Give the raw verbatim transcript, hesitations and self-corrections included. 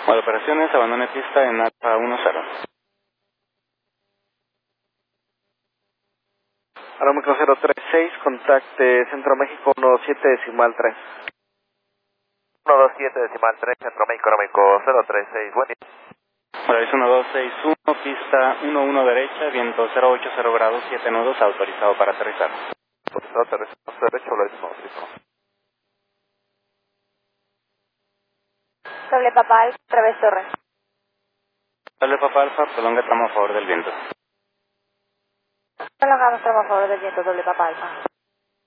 Modo operaciones, abandone pista en Alfa uno cero. Aeroméxico cero tres seis, contacte Centro México uno dos siete decimal tres. uno dos siete decimal tres, Centro México, Aeroméxico cero tres seis, buen día. Horario uno dos seis uno, pista uno uno derecha, viento cero ocho cero grados, siete nudos, autorizado para aterrizar. Autorizado aterrizar derecho, lo mismo, listo. Doble Papa Alfa, Traves Torres. Doble Papa Alfa, prolonga tramo a favor del viento. Prolongamos tramo a favor del viento, Doble Papa Alfa.